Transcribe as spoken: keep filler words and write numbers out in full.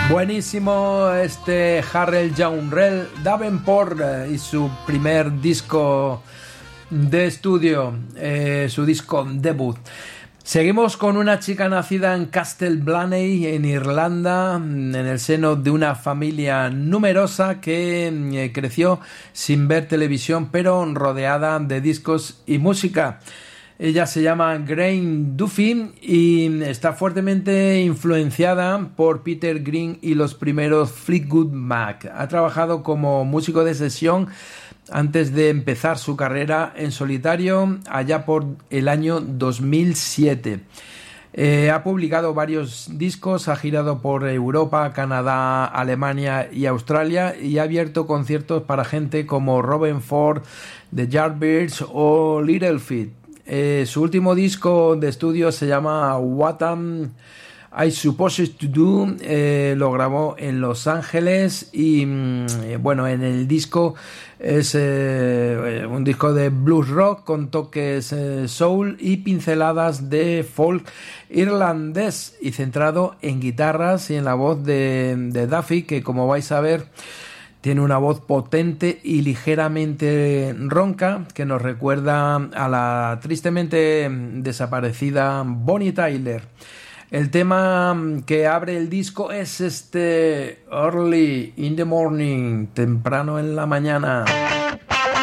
Buenísimo este Harold John Davenport eh, y su primer disco de estudio, eh, su disco debut. Seguimos con una chica nacida en Castleblaney, en Irlanda, en el seno de una familia numerosa que eh, creció sin ver televisión, pero rodeada de discos y música. Ella se llama Grace Duffy y está fuertemente influenciada por Peter Green y los primeros Fleetwood Mac. Ha trabajado como músico de sesión antes de empezar su carrera en solitario allá por el año dos mil siete. Eh, ha publicado varios discos, ha girado por Europa, Canadá, Alemania y Australia y ha abierto conciertos para gente como Robin Ford, The Yardbirds o Little Feat. Eh, su último disco de estudio se llama What Am I Supposed to Do. Eh, lo grabó en Los Ángeles y eh, bueno, en el disco es eh, un disco de blues rock con toques eh, soul y pinceladas de folk irlandés y centrado en guitarras y en la voz de, de Duffy, que como vais a ver tiene una voz potente y ligeramente ronca que nos recuerda a la tristemente desaparecida Bonnie Tyler. El tema que abre el disco es este Early in the Morning, temprano en la mañana.